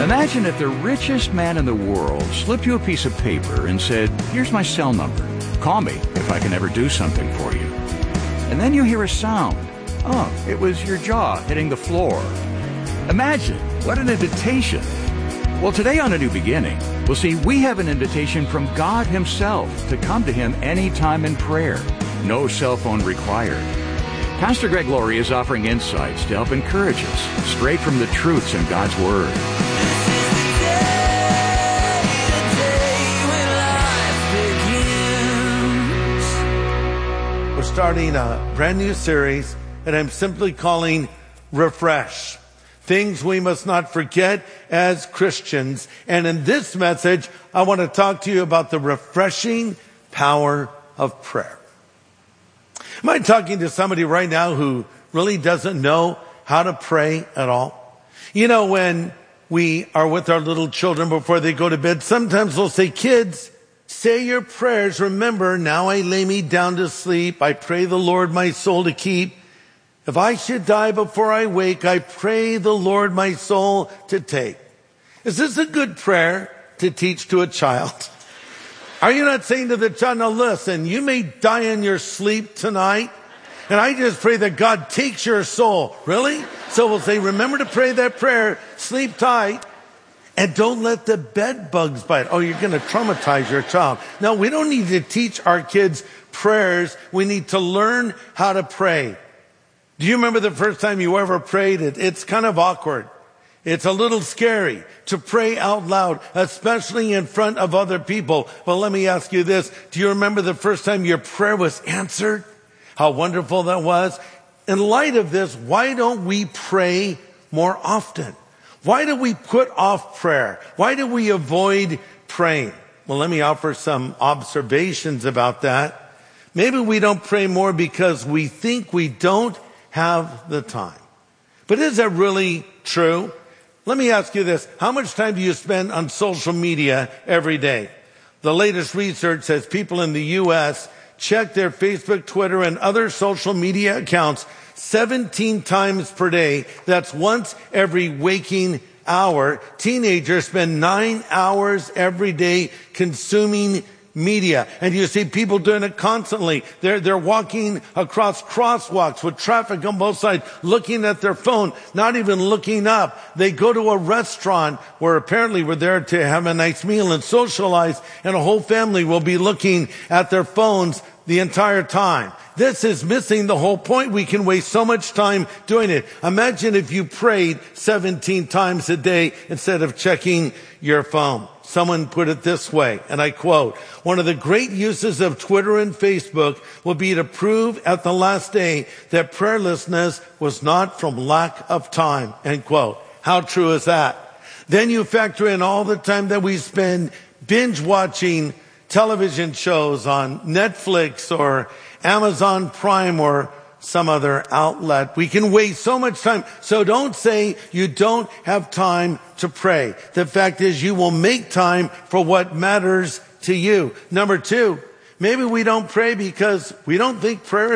Imagine if the richest man in the world slipped you a piece of paper and said, "Here's my cell number. Call me if I can ever do something for you." And then you hear a sound. Oh, it was your jaw hitting the floor. Imagine, what an invitation. Well, today on A New Beginning, we'll see we have an invitation from God Himself to come to Him anytime in prayer. No cell phone required. Pastor Greg Laurie is offering insights to help encourage us straight from the truths in God's Word. We're starting a brand new series, and I'm simply calling Refresh. Things we must not forget as Christians. And in this message, I want to talk to you about the refreshing power of prayer. Am I talking to somebody right now who really doesn't know how to pray at all? You know, when we are with our little children before they go to bed, sometimes we'll say, "Kids, say your prayers. Remember, now I lay me down to sleep. I pray the Lord my soul to keep. If I should die before I wake, I pray the Lord my soul to take." Is this a good prayer to teach to a child? Are you not saying to the child, "Now listen, you may die in your sleep tonight, and I just pray that God takes your soul"? Really? So we'll say, remember to pray that prayer, sleep tight, and don't let the bed bugs bite. Oh, you're going to traumatize your child. No, we don't need to teach our kids prayers. We need to learn how to pray. Do you remember the first time you ever prayed? It's kind of awkward. It's a little scary to pray out loud, especially in front of other people. But let me ask you this. Do you remember the first time your prayer was answered? How wonderful that was. In light of this, why don't we pray more often? Why do we put off prayer? Why do we avoid praying? Well, let me offer some observations about that. Maybe we don't pray more because we think we don't have the time. But is that really true? Let me ask you this. How much time do you spend on social media every day? The latest research says people in the U.S. check their Facebook, Twitter, and other social media accounts 17 times per day. That's once every waking hour. Teenagers spend 9 hours every day consuming media. And you see people doing it constantly. They're walking across crosswalks with traffic on both sides, looking at their phone, not even looking up. They go to a restaurant where apparently we're there to have a nice meal and socialize, and a whole family will be looking at their phones the entire time. This is missing the whole point. We can waste so much time doing it. Imagine if you prayed 17 times a day instead of checking your phone. Someone put it this way, and I quote, "One of the great uses of Twitter and Facebook will be to prove at the last day that prayerlessness was not from lack of time," end quote. How true is that? Then you factor in all the time that we spend binge watching television shows on Netflix or Amazon Prime or some other outlet. We can waste so much time. So don't say you don't have time to pray. The fact is you will make time for what matters to you. Number two, maybe we don't pray because we don't think prayer